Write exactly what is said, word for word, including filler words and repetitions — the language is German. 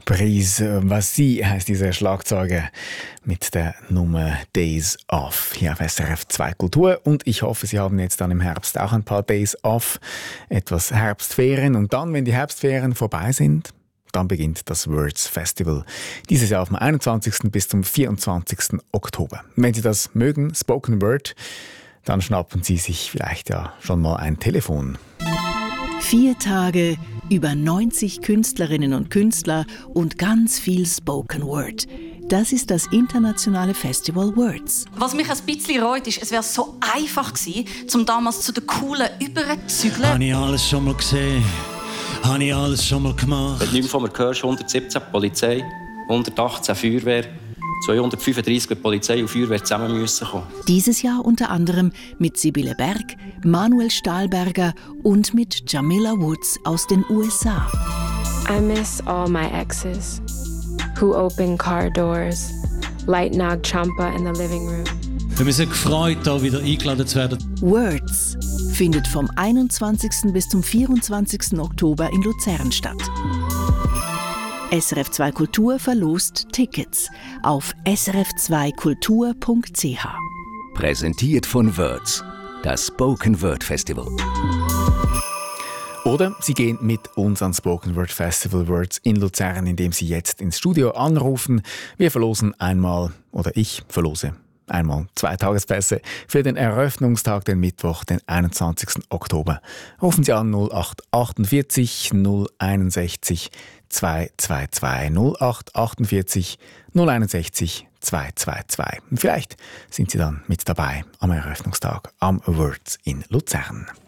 Prise, was sie heißt dieser Schlagzeuger mit der Nummer Days Off hier auf S R F zwei Kultur. Und ich hoffe, Sie haben jetzt dann im Herbst auch ein paar Days Off, etwas Herbstferien. Und dann, wenn die Herbstferien vorbei sind, dann beginnt das Words Festival. Dieses Jahr vom einundzwanzigsten bis zum vierundzwanzigsten Oktober. Wenn Sie das mögen, Spoken Word, dann schnappen Sie sich vielleicht ja schon mal ein Telefon. Vier Tage, über neunzig Künstlerinnen und Künstler und ganz viel Spoken Word. Das ist das internationale Festival Words. Was mich ein bisschen reut, ist, es wäre so einfach gewesen, um damals zu den Coolen überzuzügeln. Habe ich alles schon mal gesehen? Habe ich alles schon mal gemacht? Wenn du nichts von mir hörst, hundertsiebzehn Polizei, hundertachtzehn Feuerwehr, zweihundertfünfunddreissig bei Polizei und Feuerwehr zusammen müssen kommen. Dieses Jahr unter anderem mit Sibylle Berg, Manuel Stahlberger und mit Jamila Woods aus den U S A. I miss all my exes who open car doors, light Nag Champa in the living room. Ich bin sehr gefreut, hier wieder eingeladen zu werden. Words findet vom einundzwanzigsten bis zum vierundzwanzigsten Oktober in Luzern statt. S R F zwei Kultur verlost Tickets auf s r f zwei kultur punkt c h. Präsentiert von Words, das Spoken Word Festival. Oder Sie gehen mit uns ans Spoken Word Festival Words in Luzern, indem Sie jetzt ins Studio anrufen. Wir verlosen einmal, oder ich verlose einmal zwei Tagespässe für den Eröffnungstag, den Mittwoch, den einundzwanzigsten Oktober. Rufen Sie an null acht achtundvierzig null einundsechzig zweihundertzweiundzwanzig null acht achtundvierzig null einundsechzig zweihundertzweiundzwanzig. Und vielleicht sind Sie dann mit dabei am Eröffnungstag am Words in Luzern.